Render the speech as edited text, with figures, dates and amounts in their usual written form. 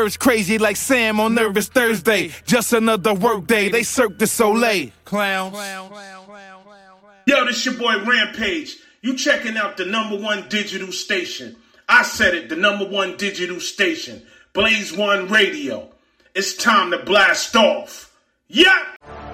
It's crazy like Sam on Nervous Thursday. Just another work day. They Cirque du Soleil. Clowns. Yo, this your boy Rampage. You checking out the #1 digital station. I said it, the #1 digital station. Blaze One Radio. It's time to blast off. Yeah!